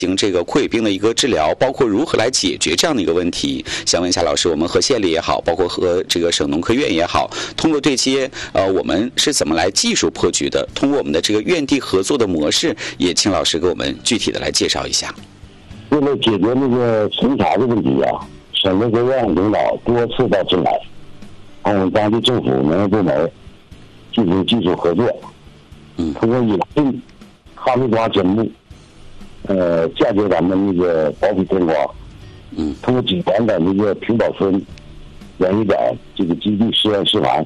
行这个溃病的一个治疗，包括如何来解决这样的一个问题。想问一下老师，我们和县里也好，包括和这个省农科院也好，通过对接我们是怎么来技术破局的？通过我们的这个院地合作的模式，也请老师给我们具体的来介绍一下。 为了解决那个巡查的问题啊，省农科院领导多次到镇来，和我们当地政府农业部门进行技术合作，通过引进哈密瓜砧木，嫁接咱们那个薄皮冬瓜，通过济南的那个平堡村园艺馆这个基地试验示范，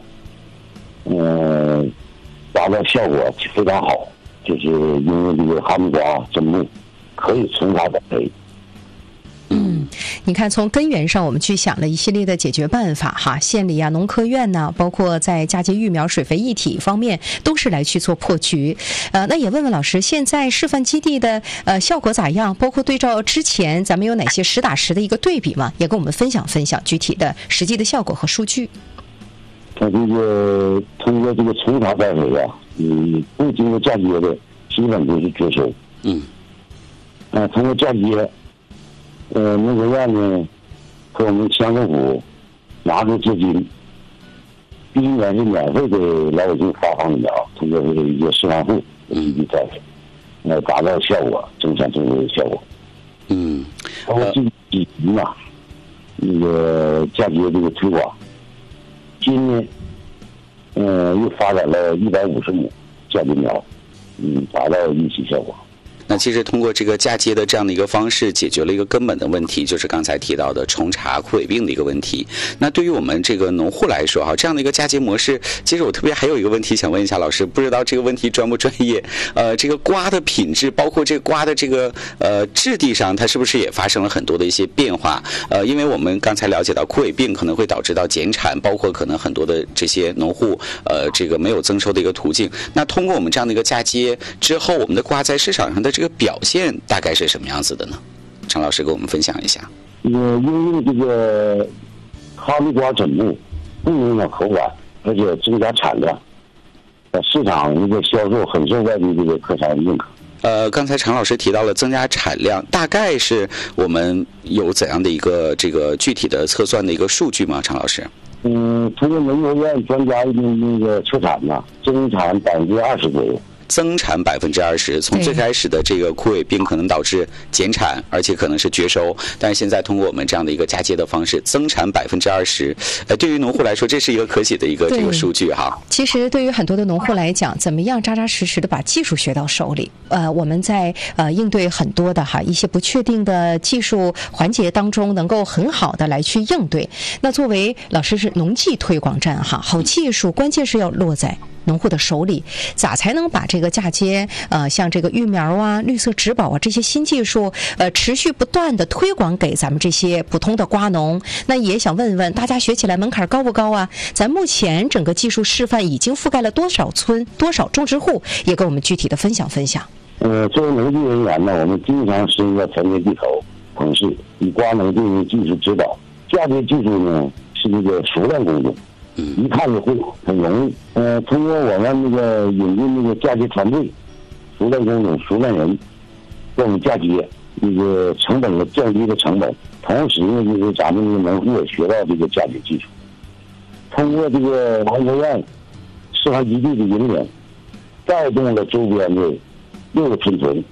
达到效果非常好，就是因为这个哈密瓜砧木可以从查栽培。 你看从根源上我们去想了一系列的解决办法哈，县里啊、农科院呢，包括在嫁接育苗、水肥一体方面都是来去做破局。那也问问老师，现在示范基地的效果咋样？包括对照之前咱们有哪些实打实的一个对比嘛？也跟我们分享分享具体的实际的效果和数据。 它这个通过这个从查栽培啊，不经过嫁接的基本都是绝收。通过嫁接。农科院呢和我们乡政府拿出资金，第一年是免费给老百姓发放疫苗，通过一些示范户基地栽培，达到效果，增产增收的效果。包括这几年啊，那个嫁接这个推广，今年又发展了150亩嫁接苗，达到预期效果。 那其实通过这个嫁接的这样的一个方式，解决了一个根本的问题，就是刚才提到的虫查枯萎病的一个问题。那对于我们这个农户来说这样的一个嫁接模式，其实我特别还有一个问题想问一下老师，不知道这个问题专不专业？这个瓜的品质，包括这个瓜的这个质地上，它是不是也发生了很多的一些变化？因为我们刚才了解到枯萎病可能会导致到减产，包括可能很多的这些农户这个没有增收的一个途径。那通过我们这样的一个嫁接之后，我们的瓜在市场上的这个表现大概是什么样子的呢？常老师给我们分享一下。 因为这个哈密瓜砧木不影响口感，而且增加产量，市场一个销售很受外地这个客商认可。 刚才常老师提到了增加产量，大概是我们有怎样的一个这个具体的测算的一个数据吗？常老师？ 通过农科院专家那个测产呢，增产20%左右。 增产20%，从最开始的这个枯萎病可能导致减产，而且可能是绝收，但是现在通过我们这样的一个嫁接的方式，增产20%，对于农户来说，这是一个可喜的一个这个数据哈。 其实对于很多的农户来讲，怎么样扎扎实实的把技术学到手里？我们在应对很多的一些不确定的技术环节当中，能够很好的来去应对。那作为老师是农技推广站好技术关键是要落在农户的手里，咋才能把这个嫁接像这个育苗啊、绿色植保啊这些新技术持续不断的推广给咱们这些普通的瓜农？那也想问问大家，学起来门槛高不高啊？咱目前整个技术示范已经覆盖了多少村、多少种植户？也跟我们具体的分享分享。 作为农技人员呢，我们经常身在田间地头，同事以瓜农进行技术指导。嫁接技术呢是一个熟练工作，一看就会，很容易。通过我们那个引进那个嫁接团队，熟练工种、熟练人，给我们嫁接，那个成本的降低的成本，同时呢，就是咱们这个农户也学到这个嫁接技术。通过这个农科院示范基地的引领，带动了周边的6个村屯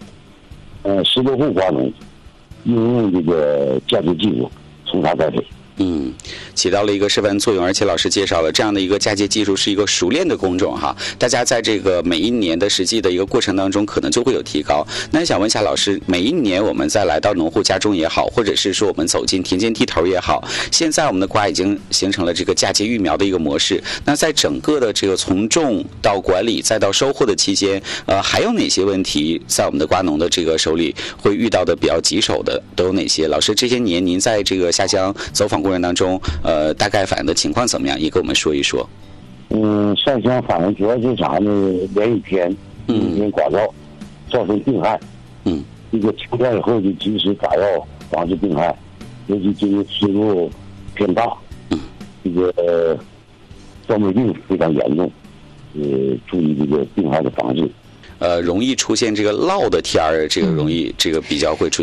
，10多户瓜农应用这个嫁接技术，从查栽培。 起到了一个示范作用，而且老师介绍了这样的一个嫁接技术是一个熟练的工种哈，大家在这个每一年的实际的一个过程当中可能就会有提高。那想问一下老师，每一年我们再来到农户家中也好，或者是说我们走进田间地头也好，现在我们的瓜已经形成了这个嫁接育苗的一个模式，那在整个的这个从种到管理再到收获的期间，还有哪些问题在我们的瓜农的这个手里会遇到的比较棘手的都有哪些？老师，这些年您在这个下乡走访过程当中大概反映的情况怎么样，也跟我们说一说。 上乡反映主要就是啥呢？连雨天刮噪造成病害，这个秋天以后就及时打药防治病害，尤其这个湿度偏大，这个造霉病非常严重，注意这个病害的防治。 容易出现这个涝的天儿，这个容易这个比较会出